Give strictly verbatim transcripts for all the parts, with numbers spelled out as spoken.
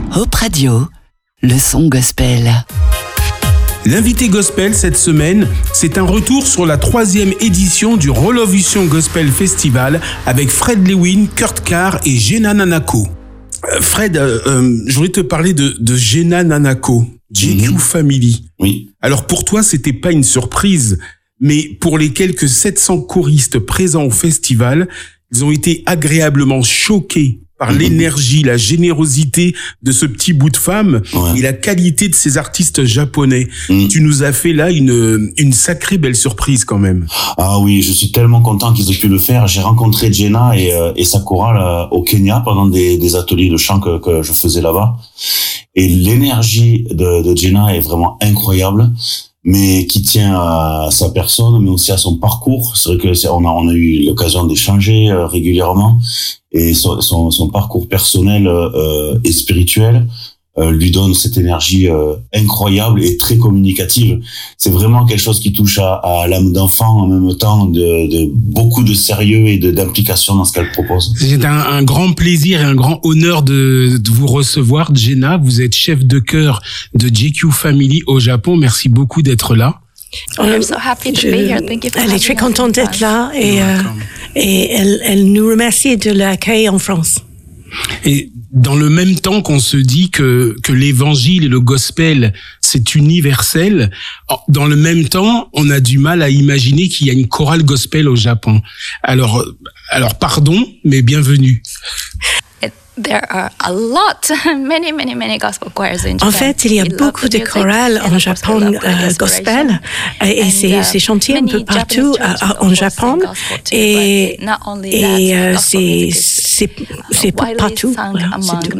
Hope Radio, le son gospel. L'invité gospel cette semaine, c'est un retour sur la troisième édition du Rolovution Gospel Festival avec Fred Lewin, Kurt Carr et Jenna Nanako. Euh, Fred, euh, euh, je voudrais te parler de, de Jenna Nanako, J Q mm-hmm. Family. Oui. Alors pour toi, c'était pas une surprise, mais pour les quelques sept cents choristes présents au festival, ils ont été agréablement choqués par mmh. l'énergie, la générosité de ce petit bout de femme ouais. et la qualité de ces artistes japonais. Mmh. Tu nous as fait là une une sacrée belle surprise quand même. Ah oui, je suis tellement content qu'ils aient pu le faire. J'ai rencontré Jenna et, euh, et sa chorale euh, au Kenya pendant des, des ateliers de chant que, que je faisais là-bas. Et l'énergie de, de Jenna est vraiment incroyable, mais qui tient à sa personne, mais aussi à son parcours. C'est vrai que c'est, on a on a eu l'occasion d'échanger euh, régulièrement. Et son, son, son parcours personnel euh, et spirituel euh, lui donne cette énergie euh, incroyable et très communicative. C'est vraiment quelque chose qui touche à, à l'âme d'enfant en même temps, de, de beaucoup de sérieux et de, d'implication dans ce qu'elle propose. C'est un, un grand plaisir et un grand honneur de, de vous recevoir, Jenna. Vous êtes chef de chœur de J Q Family au Japon. Merci beaucoup d'être là. I'm so happy to be here. Thank you for Elle est très contente d'être là et, euh, et elle, elle nous remercie de l'accueil en France. Et dans le même temps qu'on se dit que, que l'évangile et le gospel, c'est universel, dans le même temps, on a du mal à imaginer qu'il y a une chorale gospel au Japon. Alors, alors pardon, mais bienvenue. There are a lot, many, many, many gospel choirs in Japan. En fait, il y a beaucoup de chorales en Japon euh, gospel et, et c'est, c'est chanté un peu partout euh, en Japon et, et euh, c'est, c'est, c'est pas partout. Voilà,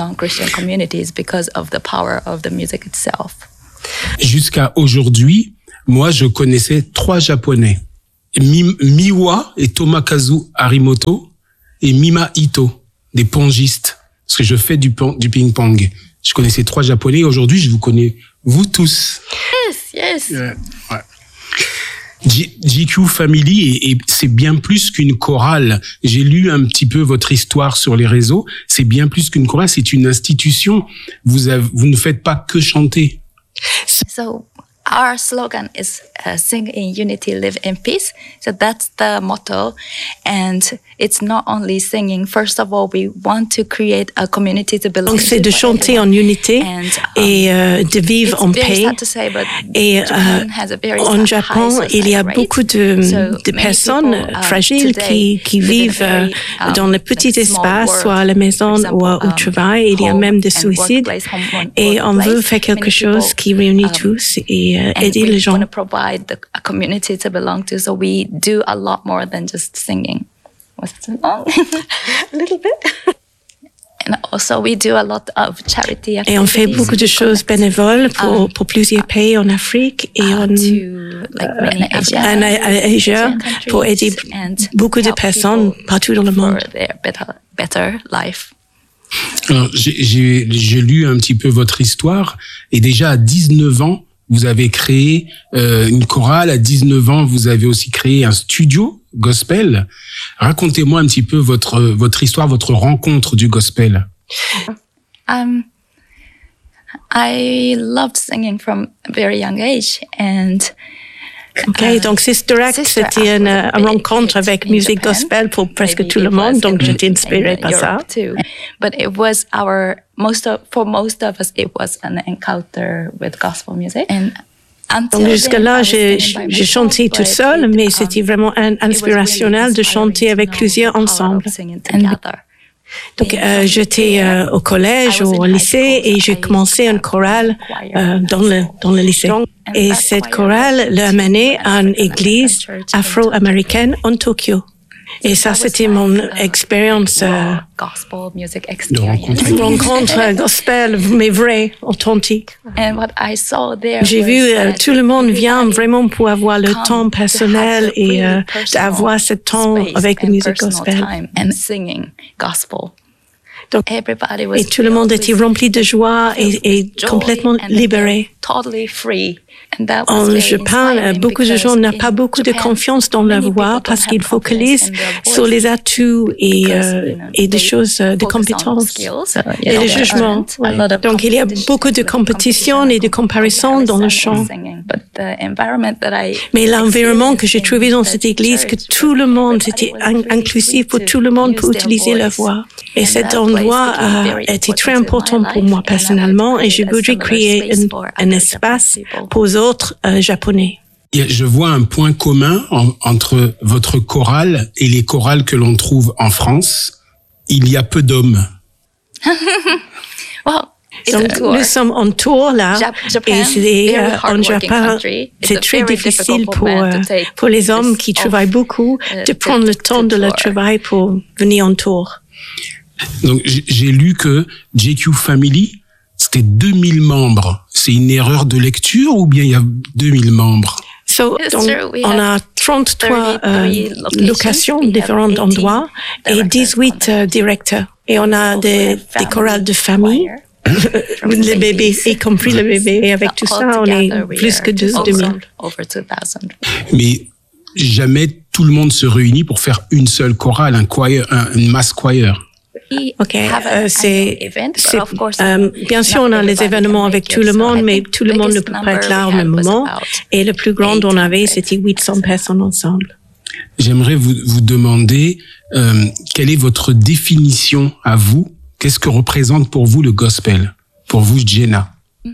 jusqu'à aujourd'hui, moi, je connaissais trois Japonais. Mi- Miwa et Tomakazu Harimoto et Mima Ito, des pongistes. Parce que je fais du, du ping-pong. Je connaissais trois Japonais. Aujourd'hui, je vous connais, vous tous. Yes, yes. Yeah, ouais. J- J.Q Family, et, et c'est bien plus qu'une chorale. J'ai lu un petit peu votre histoire sur les réseaux. C'est bien plus qu'une chorale, c'est une institution. Vous, avez, vous ne faites pas que chanter. So, our slogan is uh, sing in unity, live in peace. So that's the motto. And it's not only singing. First of all, we want to create a community to belong to. Donc c'est de chanter en unité and, um, et euh, de vivre en paix. Say, et euh, en Japon, il y a beaucoup de, so de personnes people, uh, fragiles qui, qui vivent very, um, dans le petit espace, soit à la maison example, ou au travail. Il y a même des suicides. Et on veut faire quelque chose qui réunit um, tous et uh, aider les gens. We want to provide the, a community to belong to, so we do a lot more than just singing. Was it too long? A little bit. And also we do a lot of charity activities. Et on fait beaucoup de choses bénévoles pour, um, pour plusieurs pays en Afrique et en, to, like, euh, en Asia pour aider beaucoup de personnes partout dans le monde. Their better, better life. Alors, j'ai, j'ai, j'ai lu un petit peu votre histoire et déjà à dix-neuf ans, vous avez créé euh, une chorale. À dix-neuf ans, vous avez aussi créé un studio gospel. Racontez-moi un petit peu votre votre histoire, votre rencontre du gospel. Um, I loved singing from a very young age and Ok, uh, donc Sister Act, c'était une, une rencontre avec musique gospel pour presque tout le monde, donc j'étais inspirée par ça. Too. But it was our most of, for most of us, it was an encounter with gospel music. And donc jusque-là, j'ai, j'ai chanté toute seule, mais c'était vraiment un, inspirationnel de chanter avec plusieurs ensemble. Donc, euh, j'étais euh, au collège ou au lycée et j'ai commencé une chorale euh, dans le dans le lycée. Et cette chorale l'a amené à une église afro-américaine en Tokyo. Et ça, c'était mon expérience euh, de rencontre, une rencontre gospel, mais vraie, authentique. J'ai vu euh, tout le monde vient vraiment pour avoir le temps personnel et euh, d'avoir ce temps avec la musique gospel. Donc, et tout le monde était rempli de joie et, et complètement libéré. totally free. En Japan, beaucoup de gens n'ont pas beaucoup de confiance dans leur voix parce qu'ils focalisent sur les atouts et, euh, et des choses, de compétences et le jugement. Ouais. Donc, il y a beaucoup de compétition et de comparaison dans le chant. Mais l'environnement que j'ai trouvé dans cette église, que tout le monde, c'était inclusif pour tout le monde pour utiliser leur voix. Et cet endroit a été très important pour moi personnellement et je voudrais créer un, un espace pour les autres euh, japonais. Je vois un point commun en, entre votre chorale et les chorales que l'on trouve en France. Il y a peu d'hommes. Donc, nous sommes en tour là, et c'est, euh, en Japon, c'est très difficile pour, euh, pour les hommes qui travaillent beaucoup de prendre le temps de leur travail pour venir en tour. Donc, j'ai lu que J Q Family, c'était deux mille membres. C'est une erreur de lecture ou bien il y a deux mille membres? So, donc, on a trente-trois euh, locations, différents endroits et dix-huit euh, directeurs. Et on a des, des chorales de famille. Les bébés, y compris le bébé. Et avec tout ça, on est plus que deux mille. Mais jamais tout le monde se réunit pour faire une seule chorale, un choir, un, une mass choir. Ok, euh, c'est, c'est euh, bien sûr on a les événements avec tout le monde, mais tout le monde ne peut pas être là au même moment. Et le plus grand on avait, c'était huit cents personnes ensemble. J'aimerais vous, vous demander euh, quelle est votre définition à vous. Qu'est-ce que représente pour vous le gospel? Pour vous, Jenna?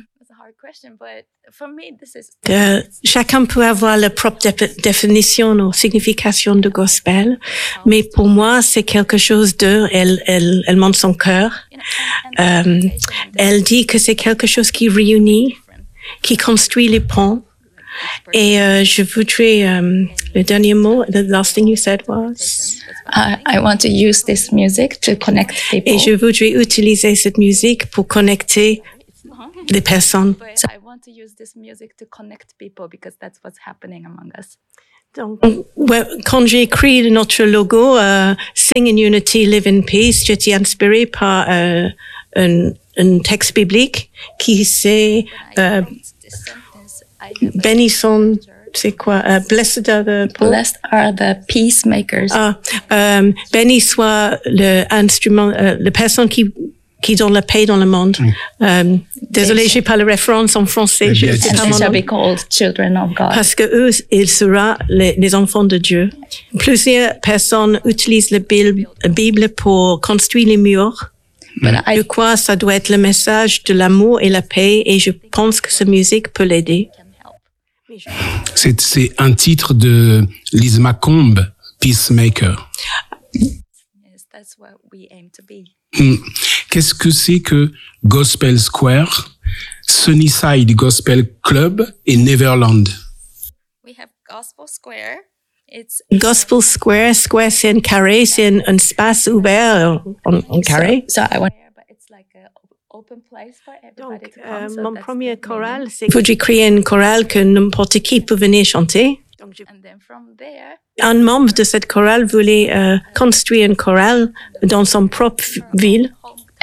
Euh, chacun peut avoir la propre dé- définition ou signification de gospel, mais pour moi, c'est quelque chose de, elle, elle, elle montre son cœur. Euh, elle dit que c'est quelque chose qui réunit, qui construit les ponts. Et euh, je voudrais, euh, le dernier mot, the last thing you said was? I, I want to use this music to connect people. Et je voudrais utiliser cette musique pour connecter les personnes. So I want to use this music to connect people because that's what's happening among us. Donc, ouais, quand j'ai écrit notre logo, euh, Sing in Unity, Live in Peace, j'étais inspirée par euh, un, un texte biblique qui c'est euh, bénissons, c'est quoi? Uh, blessed are the poor. Blessed are the peacemakers. Ah, euh, béni soit le instrument, euh, la personne qui qui donne la paix dans le monde. Mm. Euh, désolé, j'ai pas le référence en français. Je sais pas mon nom. Be called children of God. Parce que eux, ils seront les, les enfants de Dieu. Plusieurs personnes utilisent la Bible, la Bible pour construire les murs. Mm. Je crois que ça doit être le message de l'amour et la paix, et je pense que cette musique peut l'aider. C'est, c'est un titre de Liz McComb, Peacemaker. Yes, that's what we aim to be. Qu'est-ce que c'est que Gospel Square, Sunnyside Gospel Club et Neverland? We have Gospel Square. It's Gospel Square, Square c'est un carré, c'est un, un espace ouvert en, en carré. So, so I want, but it's like a open place for everybody Donc, to come. euh, So mon that's premier the chorale, meaning. c'est que j'ai créé une chorale que n'importe qui peut venir chanter. Donc, je... And then from there, un membre de cette chorale voulait euh, construire une chorale dans son propre ville.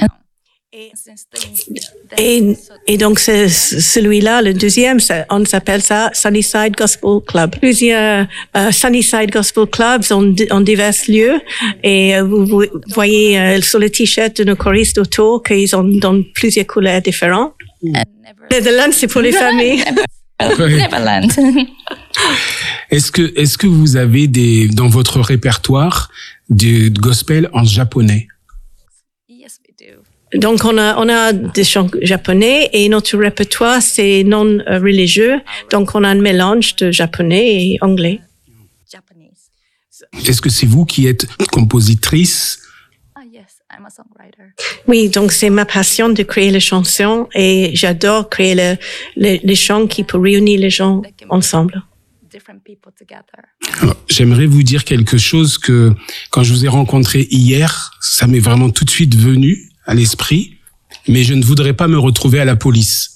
Et, et donc, c'est celui-là, le deuxième, on s'appelle ça Sunnyside Gospel Club. Plusieurs euh, Sunnyside Gospel Clubs en, en divers lieux. Et euh, vous, vous voyez euh, sur le t-shirt de nos choristes autour qu'ils ont dans plusieurs couleurs différentes. Netherlands, c'est pour les familles. Neverland. Est-ce que, est-ce que vous avez des, dans votre répertoire du gospel en japonais? Yes, we do. Donc, on a, on a des chants japonais et notre répertoire, c'est non religieux. Donc, on a un mélange de japonais et anglais. Japanese. Est-ce que c'est vous qui êtes compositrice? Ah, yes, I'm a songwriter. Oui, donc c'est ma passion de créer les chansons et j'adore créer le, le, les chants qui peuvent réunir les gens ensemble. Different people together. Alors, j'aimerais vous dire quelque chose que quand je vous ai rencontré hier, ça m'est vraiment tout de suite venu à l'esprit, mais je ne voudrais pas me retrouver à la police.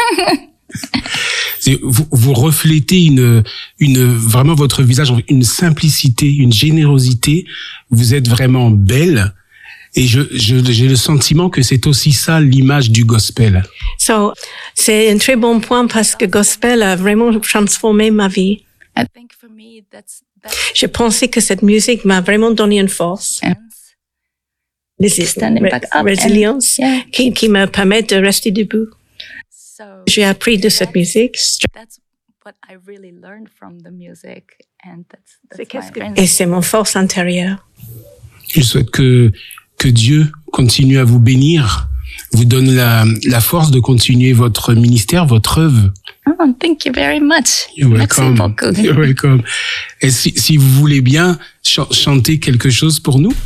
vous, vous reflétez une, une, vraiment votre visage, une simplicité, une générosité. Vous êtes vraiment belle Et je, je, j'ai le sentiment que c'est aussi ça l'image du gospel. So, c'est un très bon point parce que gospel a vraiment transformé ma vie. I think for me, that's, that's Je pensais que cette musique m'a vraiment donné une force, standing back up résilience, and, yeah. qui, qui me permet de rester debout. So J'ai appris de cette musique. that's what I really learned from the music, and that's, that's my Et c'est mon force intérieure. Je souhaite que, que Dieu continue à vous bénir, vous donne la, la force de continuer votre ministère, votre œuvre. Oh, thank you very much. You're Merci welcome. beaucoup. You're welcome. Et si, si vous voulez bien ch- chanter quelque chose pour nous.